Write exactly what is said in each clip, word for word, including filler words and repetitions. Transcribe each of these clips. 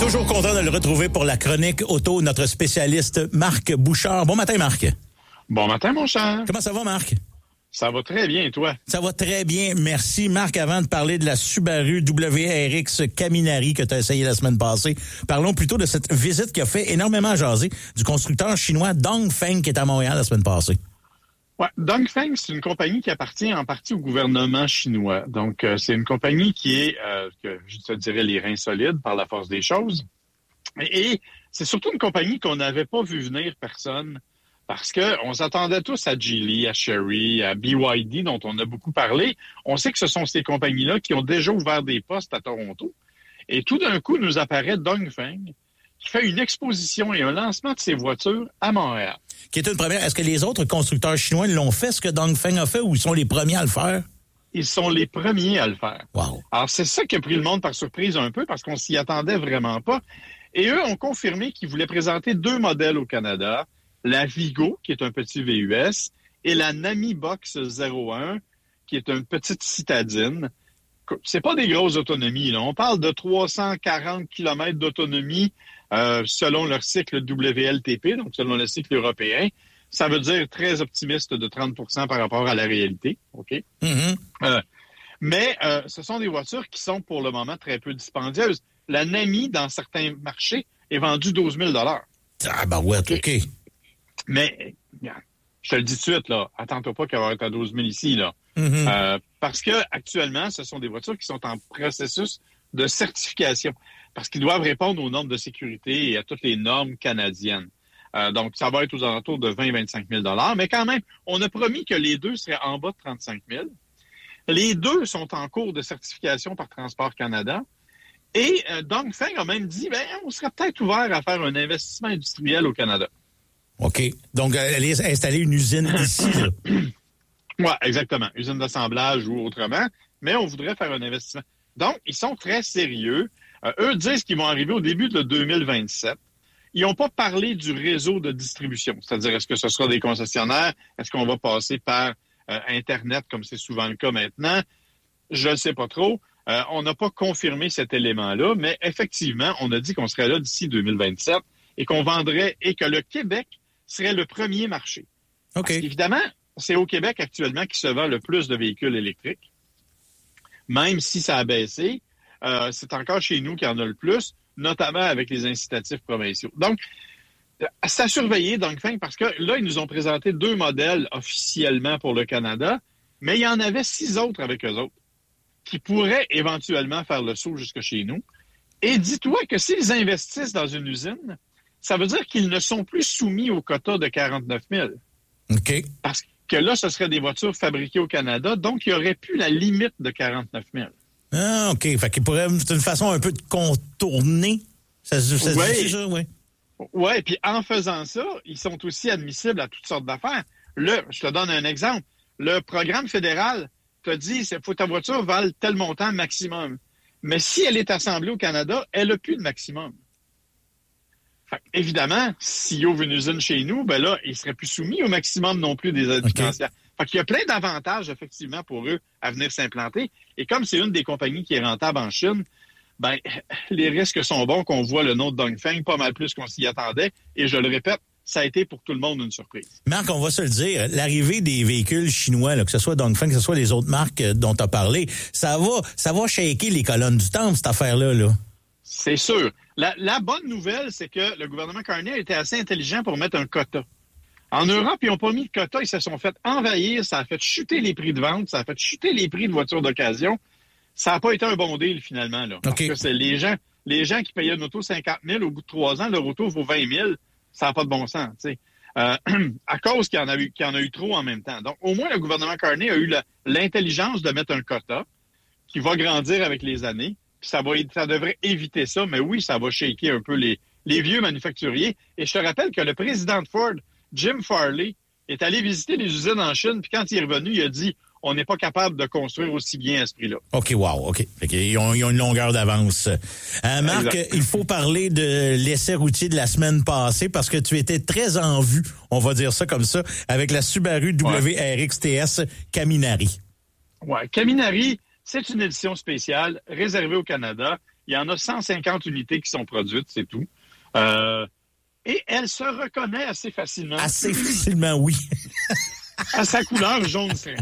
Toujours content de le retrouver pour la chronique auto, notre spécialiste Marc Bouchard. Bon matin, Marc. Bon matin, mon cher. Comment ça va, Marc? Ça va très bien, et toi? Ça va très bien, merci. Marc, avant de parler de la Subaru W R X Caminari que tu as essayé la semaine passée, parlons plutôt de cette visite qui a fait énormément jaser du constructeur chinois Dongfeng qui est à Montréal la semaine passée. Ouais, Dongfeng, c'est une compagnie qui appartient en partie au gouvernement chinois. Donc, euh, c'est une compagnie qui est, euh, que je te dirais, les reins solides par la force des choses. Et, et c'est surtout une compagnie qu'on n'avait pas vu venir personne parce que on s'attendait tous à Geely, à Chery, à B Y D, dont on a beaucoup parlé. On sait que ce sont ces compagnies-là qui ont déjà ouvert des postes à Toronto. Et tout d'un coup, nous apparaît Dongfeng qui fait une exposition et un lancement de ses voitures à Montréal. Qui est une première. Est-ce que les autres constructeurs chinois l'ont fait, ce que Dongfeng a fait, ou ils sont les premiers à le faire? Ils sont les premiers à le faire. Wow. Alors, c'est ça qui a pris le monde par surprise un peu, parce qu'on s'y attendait vraiment pas. Et eux ont confirmé qu'ils voulaient présenter deux modèles au Canada. La Vigo, qui est un petit V U S, et la Nami Box zéro un, qui est une petite citadine. C'est pas des grosses autonomies, là. On parle de trois cent quarante kilomètres d'autonomie euh, selon leur cycle W L T P, donc selon le cycle européen. Ça veut dire très optimiste de trente pour cent par rapport à la réalité. OK? Mm-hmm. Euh, mais euh, ce sont des voitures qui sont pour le moment très peu dispendieuses. La Nami, dans certains marchés, est vendue douze mille dollars. Ah ben ouais, OK. okay. Mais, je te le dis tout de suite, là, attends-toi pas qu'elle va être à douze mille ici, là. Mm-hmm. Euh, parce que actuellement, ce sont des voitures qui sont en processus de certification, parce qu'ils doivent répondre aux normes de sécurité et à toutes les normes canadiennes. Euh, donc, ça va être aux alentours de vingt à vingt-cinq mille dollars, mais quand même, on a promis que les deux seraient en bas de trente-cinq mille. Les deux sont en cours de certification par Transport Canada. Et euh, Dongfeng a même dit, ben, on serait peut-être ouvert à faire un investissement industriel au Canada. OK. Donc, aller installer une usine ici, là. Oui, exactement. Usine d'assemblage ou autrement. Mais on voudrait faire un investissement. Donc, ils sont très sérieux. Euh, eux disent qu'ils vont arriver au début de deux mille vingt-sept. Ils n'ont pas parlé du réseau de distribution. C'est-à-dire, est-ce que ce sera des concessionnaires? Est-ce qu'on va passer par euh, Internet, comme c'est souvent le cas maintenant? Je ne sais pas trop. Euh, on n'a pas confirmé cet élément-là, mais effectivement, on a dit qu'on serait là d'ici deux mille vingt-sept et qu'on vendrait et que le Québec serait le premier marché. OK. Parce qu'évidemment, c'est au Québec actuellement qui se vend le plus de véhicules électriques. Même si ça a baissé, euh, c'est encore chez nous qu'il y en a le plus, notamment avec les incitatifs provinciaux. Donc, c'est à surveiller, Dongfeng, parce que là, ils nous ont présenté deux modèles officiellement pour le Canada, mais il y en avait six autres avec eux autres qui pourraient éventuellement faire le saut jusque chez nous. Et dis-toi que s'ils investissent dans une usine, ça veut dire qu'ils ne sont plus soumis au quota de quarante-neuf mille. OK. Parce que là, ce seraient des voitures fabriquées au Canada, donc il n'y aurait plus la limite de quarante-neuf mille. Ah, OK. Fait qu'il pourrait, c'est une façon un peu de contourner. Ça, ça ouais. se dit ça, oui. Oui, puis en faisant ça, ils sont aussi admissibles à toutes sortes d'affaires. Le, je te donne un exemple. Le programme fédéral te dit qu'il faut que ta voiture vale tel montant maximum. Mais si elle est assemblée au Canada, elle n'a plus de maximum. Fait, évidemment, s'il ouvre une usine chez nous, ben là, il ne serait plus soumis au maximum non plus des aides okay. financières. Fait qu'il y a plein d'avantages, effectivement, pour eux à venir s'implanter. Et comme c'est une des compagnies qui est rentable en Chine, ben, les risques sont bons qu'on voit le nom de Dongfeng pas mal plus qu'on s'y attendait. Et je le répète, ça a été pour tout le monde une surprise. Marc, on va se le dire, l'arrivée des véhicules chinois, là, que ce soit Dongfeng, que ce soit les autres marques dont tu as parlé, ça va, ça va shaker les colonnes du temple, cette affaire-là, là. C'est sûr. La, la bonne nouvelle, c'est que le gouvernement Carney a été assez intelligent pour mettre un quota. En Europe, ils n'ont pas mis de quota, ils se sont fait envahir, ça a fait chuter les prix de vente, ça a fait chuter les prix de voitures d'occasion. Ça n'a pas été un bon deal, finalement, là. Parce okay. que c'est les gens, les gens qui payaient une auto cinquante mille, au bout de trois ans, leur auto vaut vingt mille, ça n'a pas de bon sens, tu sais. Euh, à cause qu'il y en a eu, qu'il y en a eu trop en même temps. Donc, au moins, le gouvernement Carney a eu la, l'intelligence de mettre un quota qui va grandir avec les années. Puis ça va, ça devrait éviter ça, mais oui, ça va shaker un peu les, les vieux manufacturiers. Et je te rappelle que le président de Ford, Jim Farley, est allé visiter les usines en Chine, puis quand il est revenu, il a dit on n'est pas capable de construire aussi bien à ce prix-là. OK, wow, OK. Ils ont, ils ont une longueur d'avance. Euh, Marc, exact. Il faut parler de l'essai routier de la semaine passée parce que tu étais très en vue, on va dire ça comme ça, avec la Subaru W R X T S Caminari. Ouais, Caminari, c'est une édition spéciale réservée au Canada Il y en a cent cinquante unités qui sont produites, c'est tout. Euh, et elle se reconnaît assez facilement. Assez facilement, oui. À sa couleur jaune serein.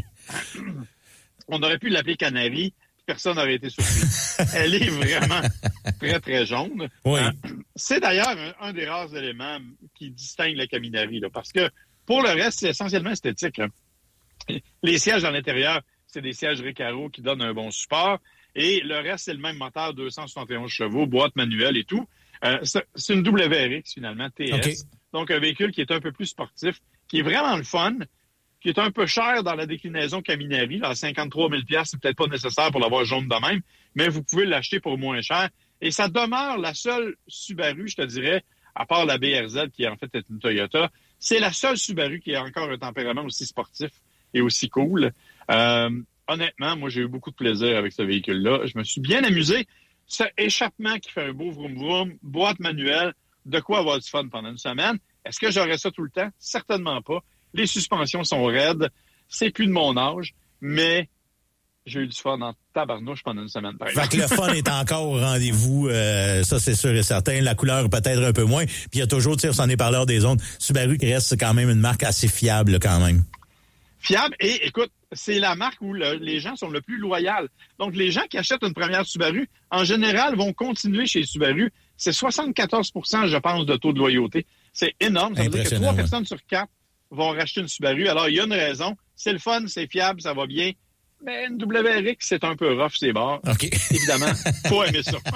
On aurait pu l'appeler Canary, personne n'aurait été surpris. Elle est vraiment très, très jaune. Oui. Euh, c'est d'ailleurs un, un des rares éléments qui distingue la Caminari, là, parce que pour le reste, c'est essentiellement esthétique. Là. Les sièges à l'intérieur, c'est des sièges Recaro qui donnent un bon support. Et le reste, c'est le même moteur, deux cent soixante et onze chevaux, boîte manuelle et tout. Euh, c'est, c'est une W R X, finalement, T S. Okay. Donc, un véhicule qui est un peu plus sportif, qui est vraiment le fun, qui est un peu cher dans la déclinaison Caminari. Là, à cinquante-trois mille dollars, c'est peut-être pas nécessaire pour l'avoir jaune de même, mais vous pouvez l'acheter pour moins cher. Et ça demeure la seule Subaru, je te dirais, à part la B R Z, qui en fait est une Toyota, c'est la seule Subaru qui a encore un tempérament aussi sportif et aussi cool. Euh, honnêtement, moi, j'ai eu beaucoup de plaisir avec ce véhicule-là. Je me suis bien amusé. Ce échappement qui fait un beau vroom-vroom, boîte manuelle, de quoi avoir du fun pendant une semaine. Est-ce que j'aurais ça tout le temps? Certainement pas. Les suspensions sont raides. C'est plus de mon âge, mais j'ai eu du fun en tabarnouche pendant une semaine. Par fait que le fun est encore au rendez-vous, euh, ça c'est sûr et certain. La couleur peut-être un peu moins. Puis il y a toujours, tu sais, on s'en est parlé hors des ondes, Subaru qui reste quand même une marque assez fiable quand même. Fiable et, écoute, c'est la marque où le, les gens sont le plus loyaux. Donc, les gens qui achètent une première Subaru, en général, vont continuer chez Subaru. C'est soixante-quatorze pour cent, je pense, de taux de loyauté. C'est énorme. Ça veut dire que trois ouais. personnes sur quatre vont racheter une Subaru. Alors, il y a une raison. C'est le fun, c'est fiable, ça va bien. Mais une W R X, c'est un peu rough, c'est barres. Okay. Évidemment, faut aimer ça.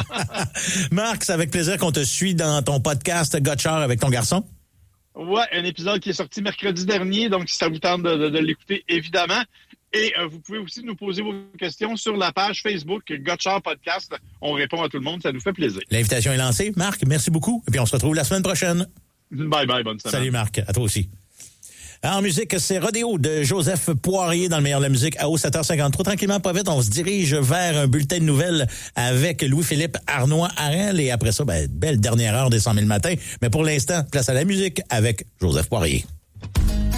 Marc, c'est avec plaisir qu'on te suit dans ton podcast Gotchard avec ton garçon. Ouais, un épisode qui est sorti mercredi dernier, donc si ça vous tente de, de, de l'écouter, évidemment. Et euh, vous pouvez aussi nous poser vos questions sur la page Facebook Gotchard Podcast. On répond à tout le monde, ça nous fait plaisir. L'invitation est lancée. Marc, merci beaucoup. Et puis on se retrouve la semaine prochaine. Bye bye, bonne semaine. Salut Marc, à toi aussi. En musique, c'est Rodéo de Joseph Poirier dans le meilleur de la musique à sept heures cinquante-trois. Tranquillement, pas vite, on se dirige vers un bulletin de nouvelles avec Louis-Philippe Arnois-Harel. Et après ça, ben, belle dernière heure des cent mille matins. Mais pour l'instant, place à la musique avec Joseph Poirier.